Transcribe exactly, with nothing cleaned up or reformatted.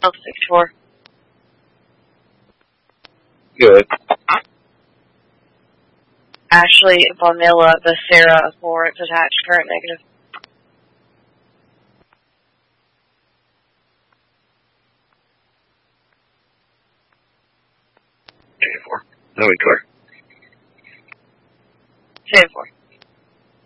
Delta sixty-four. Good. Ashley, Vanilla, Becerra, Florence attached, current negative. J four. No, we clear. J four.